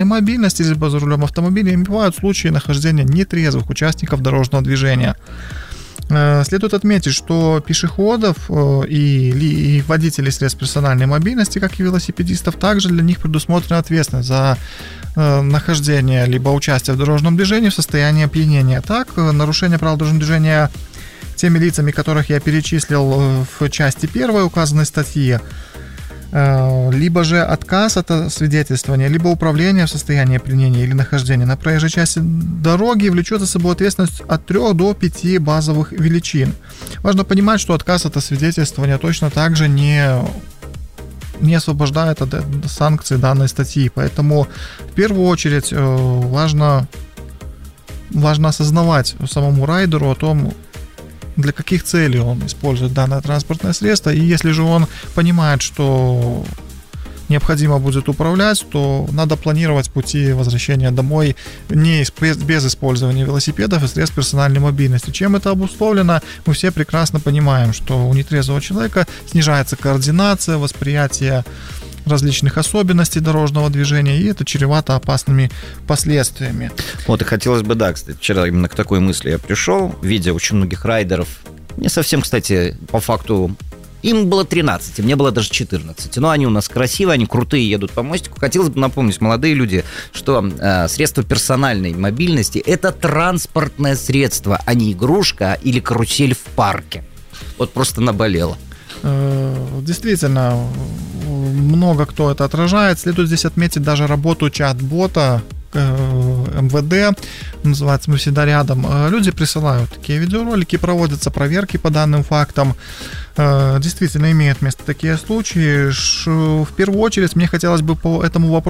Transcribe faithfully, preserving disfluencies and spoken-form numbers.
мобильности, либо за рулем автомобиля, бывают случаи нахождения нетрезвых участников дорожного движения. Следует отметить, что пешеходов и, и водителей средств персональной мобильности, как и велосипедистов, также для них предусмотрена ответственность за нахождение либо участие в дорожном движении в состоянии опьянения. Так, нарушение правил дорожного движения теми лицами, которых я перечислил в части первой указанной статьи, либо же отказ от освидетельствования, либо управление в состоянии опьянения или нахождения на проезжей части дороги влечет за собой ответственность от трёх до пяти базовых величин. Важно понимать, что отказ от освидетельствования точно так же не, не освобождает от санкций данной статьи, поэтому в первую очередь важно, важно осознавать самому райдеру о том, для каких целей он использует данное транспортное средство, и если же он понимает, что необходимо будет управлять, то надо планировать пути возвращения домой не без использования велосипедов и средств персональной мобильности. Чем это обусловлено, мы все прекрасно понимаем, что у нетрезвого человека снижается координация, восприятие различных особенностей дорожного движения, и это чревато опасными последствиями. Вот, и хотелось бы, да, кстати, вчера именно к такой мысли я пришел, видя очень многих райдеров, не совсем, кстати, по факту, им было тринадцать, и мне было даже четырнадцать, но они у нас красивые, они крутые, едут по мостику. Хотелось бы напомнить, молодые люди, что э, средство персональной мобильности – это транспортное средство, а не игрушка или карусель в парке. Вот просто наболело. Действительно, много кто это отражает. Следует здесь отметить даже работу чат-бота эм вэ дэ, называется «Мы всегда рядом». Люди присылают такие видеоролики, проводятся проверки по данным фактам. Действительно имеют место такие случаи. В первую очередь мне хотелось бы по этому вопросу